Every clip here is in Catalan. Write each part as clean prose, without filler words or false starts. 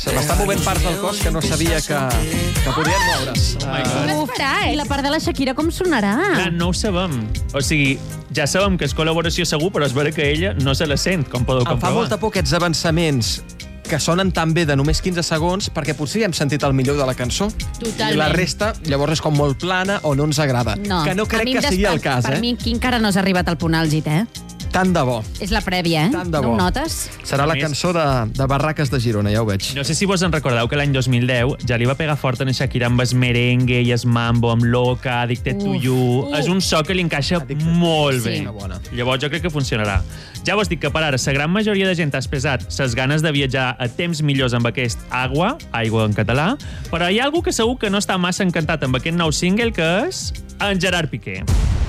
Se m'està movent parts del cos que no sabia que podien moure's. I la part de la Shakira com sonarà? Clar, no ho sabem. O sigui, ja sabem que és col·laboració segur, però és vera que ella no se la sent, com podeu Em fa comprovar. molta por aquests avançaments que sonen tan bé de només 15 segons perquè potser ja hem sentit el millor de la cançó. Totalment. I la resta llavors és com molt plana o no ens agrada. Que no crec que sigui el cas, Per mi aquí encara no s'ha arribat al punt àlgid, Tant de bo. És la prèvia, Tant de bo. No ho notes? Serà la cançó de Barraques de Girona, ja ho veig. No sé si vos en recordeu que l'any 2010 ja li va pegar fort a Shakira amb el merengue i el mambo, amb Loca, Addicted to You. És un so que li encaixa molt bé. Llavors jo crec que funcionarà. Ja vos dic que per ara la gran majoria de gent ha expressat ses ganes de viatjar a temps millors amb aquest aigua en català, però hi ha algú que segur que no està massa encantat amb aquest nou single, que és en Gerard Piqué.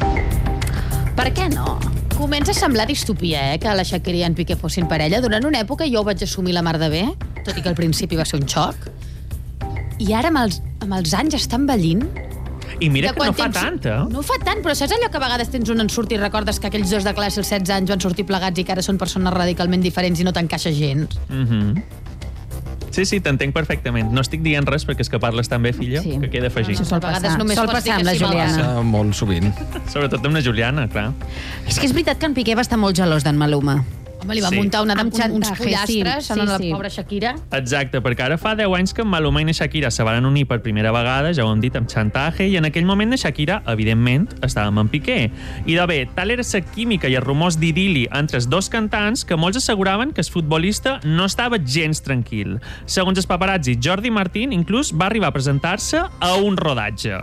Per què no? Comença a semblar distopia, que la Shakira i en Piqué fossin parella. Durant una època jo ho vaig assumir la mar de bé, tot i que al principi va ser un xoc. I ara, amb els anys, està envellint. I mira que no fa tant, No fa tant, però saps allò que a vegades tens un ensurt i recordes que aquells dos de classe als 16 anys van sortir plegats i que ara són persones radicalment diferents i no t'encaixa gens? Sí, t'entenc perfectament. No estic dient res perquè és que parles tan bé, filla, que queda afegit. Això sol passar amb la Juliana. Molt sovint. Sobretot amb la Juliana, clar. És que és veritat que en Piqué va estar molt gelós d'en Maluma. Home, li va muntar uns pollastres a la pobra Shakira. Exacte, perquè ara fa 10 anys que en Maluma i na Shakira se van unir per primera vegada, ja ho hem dit, amb xantatge, i en aquell moment na Shakira, evidentment, estava amb en Piqué. I de bé, tal era la química i els rumors d'idili entre els dos cantants que molts asseguraven que el futbolista no estava gens tranquil. Segons els paparazzi, Jordi Martín inclús va arribar a presentar-se a un rodatge.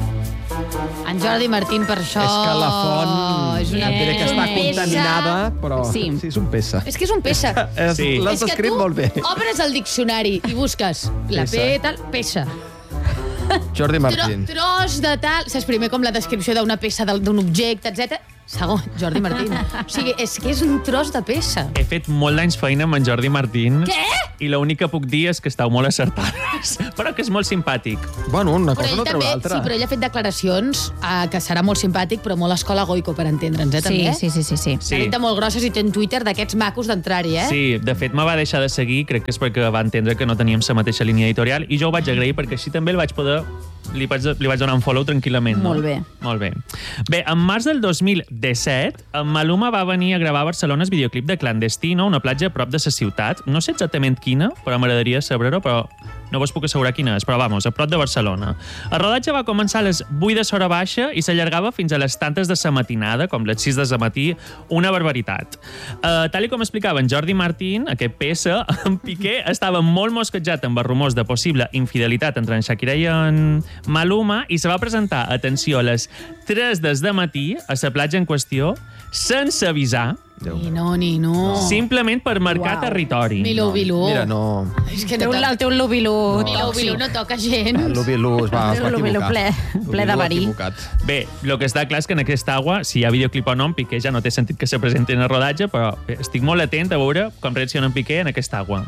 En Jordi Martín, per això... És que la font... És una diré que està contaminada, però sí, és un peça. És que és un peça. L'has descrit molt bé. Obres el diccionari i busques la P, tal, peça. Jordi Martín. Tros de tal... Saps primer com la descripció d'una peça d'un objecte, etc. Segon, Jordi Martín. O sigui, és que és un tros de peça. He fet molt d'anys feina amb en Jordi Martín. Què? I l'únic que puc dir és que esteu molt acertades. Però que és molt simpàtic. Bueno, una Però cosa ell no treu també, l'altra. sí, però ell ha fet declaracions que serà molt simpàtic, però molt escola Goico, per entendre'ns, també. Sí. N'ha dit de molt grosses i té un Twitter d'aquests macos d'entrar-hi, Sí, de fet me va deixar de seguir, crec que és perquè va entendre que no teníem la mateixa línia editorial, i jo ho vaig agrair perquè així també el vaig poder... Li vaig donar un follow tranquil·lament. Molt bé. Molt bé. Bé, en març del 2017, en Maluma va venir a gravar a Barcelona el videoclip de Clandestino, una platja a prop de la ciutat. No sé exactament quina, però m'agradaria saber-ho, però no vos puc assegurar quina és, però vamos, a prop de Barcelona. El rodatge va començar a les 8 de l'hora baixa i s'allargava fins a les tantes de la matinada, com les 6 de matí, una barbaritat. Tal com explicava en Jordi Martín, aquest peça, en Piqué estava molt mosquejat amb els rumors de possible infidelitat entre en Shakira i en Maluma i se va presentar, atenció, a les 3 del matí a la platja en qüestió, sense avisar, Ni no. simplement per marcar territori. Milú. Mira, no... És que El teu Lubilú Milú no toca gent. L'Ubilú es va Lubilú equivocar. ple de verí. Bé, el que està clar és que en aquesta aigua, si hi ha videoclip o no, en Piqué ja no té sentit que se presenti en el rodatge, però bé, estic molt atent a veure com reacciona en Piqué en aquesta aigua.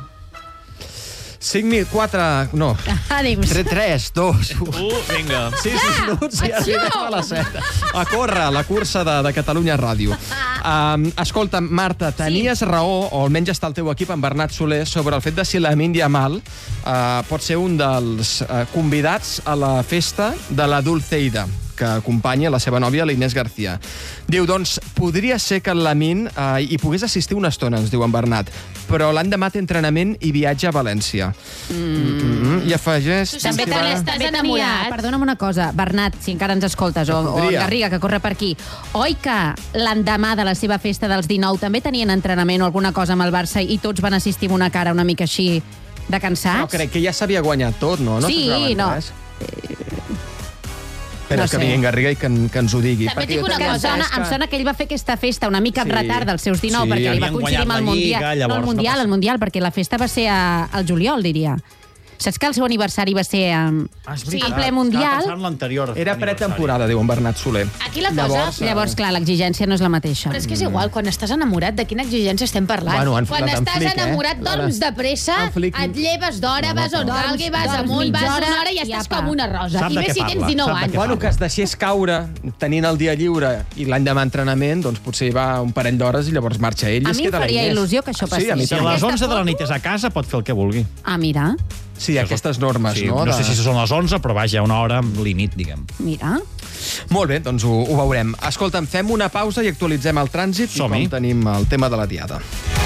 4... No. Ànims. 3, 2, 1. Vinga. 6 minuts i arribem a les 7. A córrer, la cursa de Catalunya Ràdio. Escolta, Marta, tenies raó, o almenys està el teu equip, en Bernat Soler, sobre el fet de si Lamine Yamal pot ser un dels convidats a la festa de la Dulceida, que acompanya la seva nòvia, la Inés García. Diu, doncs, podria ser que el Lamine hi pogués assistir una estona, ens diu en Bernat, però l'endemà té entrenament i viatge a València. I afegeix... També te n'estàs enamorat. Perdona'm una cosa, Bernat, si encara ens escoltes, o Garriga, que corre per aquí. Oi que l'endemà de la seva festa dels 19 també tenien entrenament o alguna cosa amb el Barça i tots van assistir amb una cara una mica així de cansats? No, crec que ja s'havia guanyat tot, no? Sí, no. Espera, que vingui en Garriga i que ens ho digui. També dic una cosa. Em sona que ell va fer aquesta festa una mica amb retard dels seus 19, perquè li va coincidir amb el Mundial. No, el Mundial, perquè la festa va ser al juliol, diria. Saps que el seu aniversari va ser en ple Mundial? Estava pensant l'anterior. Era pretemporada, diu en Bernat Soler. Aquí la cosa... Llavors, clar, l'exigència no és la mateixa. Però és que és igual, quan estàs enamorat, de quina exigència estem parlant? Bueno, han quan ficat en estàs flic, enamorat, dorms de pressa, et lleves d'hora, vas on calgui, vas amunt, vas una hora i estàs com una rosa. I més si tens 19 anys. Bueno, que es deixés caure tenint el dia lliure i l'any demà entrenament, doncs potser va un parell d'hores i llavors marxa ell. A mi em faria il·lusió que això passés. Sí, a mi Si a també. les 11 de la nit és a casa, pot fer el que vulgui. Ah, mira. Sí, aquestes normes, Sí, no? no sé si són les 11, però vaja, una hora límit, diguem. Mira. Molt bé, doncs ho veurem. Escolta'm, fem una pausa i actualitzem el trànsit i Som-hi. com tenim el tema de la diada.